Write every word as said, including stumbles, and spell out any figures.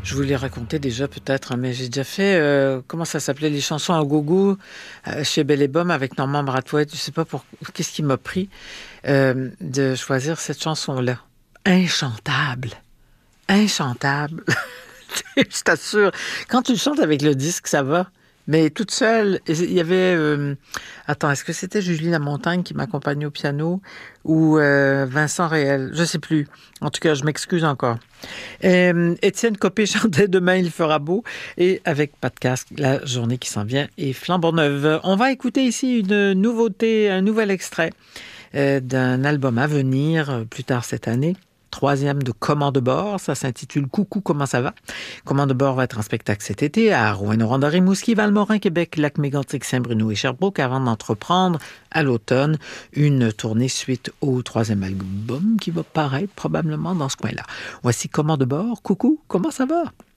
Je vous l'ai raconté déjà peut-être, hein, mais j'ai déjà fait, euh, comment ça s'appelait, les chansons à gogo euh, chez Bell et Bomm avec Norman Brathwaite. Je sais pas pour qu'est-ce qui m'a pris euh, de choisir cette chanson-là. Inchantable. Inchantable. Je t'assure. Quand tu le chantes avec le disque, ça va. Mais toute seule, il y avait... Euh, attends, est-ce que c'était Julie Lamontagne qui m'accompagnait au piano ou euh, Vincent Réel? Je sais plus. En tout cas, je m'excuse encore. Euh, Étienne Copé chantait Demain il fera beau et avec Pas de casque, la journée qui s'en vient est flambant neuve. On va écouter ici une nouveauté, un nouvel extrait euh, d'un album à venir euh, plus tard cette année. Troisième de Comment de bord, ça s'intitule Coucou, comment ça va? Comment de bord va être en spectacle cet été à Rouyn-Noranda, Rimouski, Valmorin, Québec, Lac-Mégantic, Saint-Bruno et Sherbrooke avant d'entreprendre à l'automne une tournée suite au troisième album qui va paraître probablement dans ce coin-là. Voici Comment de bord, coucou, comment ça va?